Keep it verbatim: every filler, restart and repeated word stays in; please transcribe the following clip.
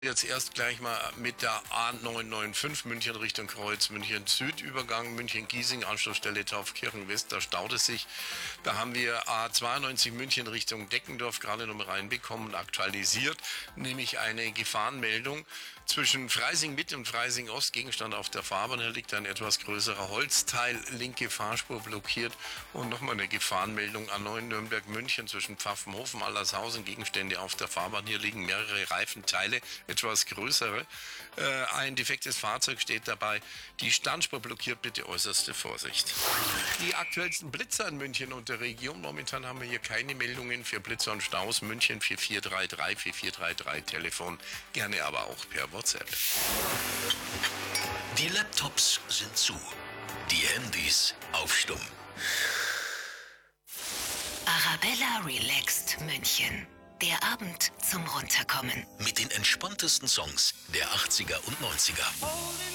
Jetzt erst gleich mal mit der A neun neun fünf München Richtung Kreuz, München Südübergang, München Giesing, Anschlussstelle Taufkirchen West, da staut es sich. Da haben wir A zweiundneunzig München Richtung Deckendorf gerade noch mal reinbekommen und aktualisiert, nämlich eine Gefahrenmeldung zwischen Freising Mitte und Freising Ost, Gegenstand auf der Fahrbahn. Hier liegt ein etwas größerer Holzteil, linke Fahrspur blockiert und nochmal eine Gefahrenmeldung A neun Nürnberg München zwischen Pfaffenhofen, Allershausen, Gegenstände auf der Fahrbahn. Hier liegen mehrere Reifenteile, etwas größere. Äh, ein defektes Fahrzeug steht dabei. Die Standspur blockiert, bitte äußerste Vorsicht. Die aktuellsten Blitzer in München und der Region. Momentan haben wir hier keine Meldungen für Blitzer und Staus. München vier vier drei drei, vier vier drei drei, Telefon, gerne aber auch per WhatsApp. Die Laptops sind zu, die Handys auf Stumm. Arabella Relaxed München. Der Abend zum Runterkommen. Mit den entspanntesten Songs der achtziger und neunziger.